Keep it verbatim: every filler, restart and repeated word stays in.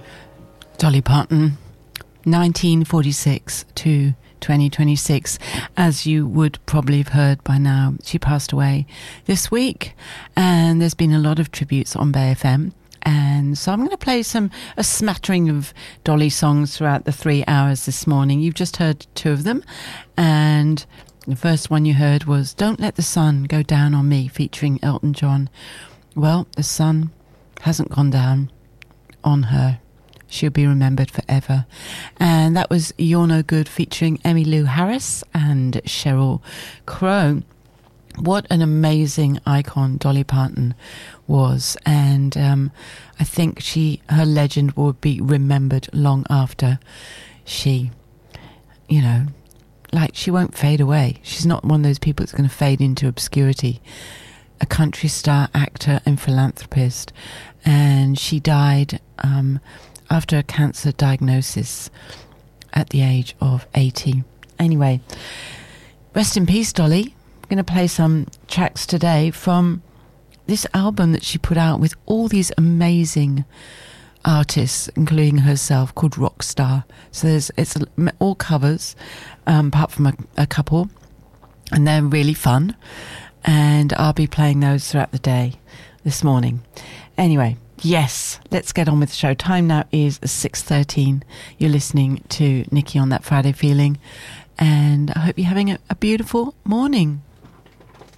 Dolly Parton, nineteen forty-six to twenty twenty-six. As you would probably have heard by now, she passed away this week, and there's been a lot of tributes on Bay F M. And so I'm going to play some a smattering of Dolly songs throughout the three hours this morning. You've just heard two of them, and the first one you heard was Don't Let the Sun Go Down on Me, featuring Elton John. Well, the sun hasn't gone down on her. She'll be remembered forever. And that was You're No Good, featuring Emmylou Harris and Sheryl Crow. What an amazing icon Dolly Parton was, and um, I think she her legend will be remembered long after she, you know, like she won't fade away. She's not one of those people that's going to fade into obscurity. A country star, actor and philanthropist, and she died um, after a cancer diagnosis at the age of eighty. Anyway, rest in peace, Dolly. I'm going to play some tracks today from this album that she put out with all these amazing artists, including herself, called Rockstar. So there's it's all covers, um, apart from a, a couple, and they're really fun. And I'll be playing those throughout the day this morning. Anyway, yes, let's get on with the show. Time now is six thirteen. You're listening to Nikki on That Friday Feeling, and I hope you're having a, a beautiful morning.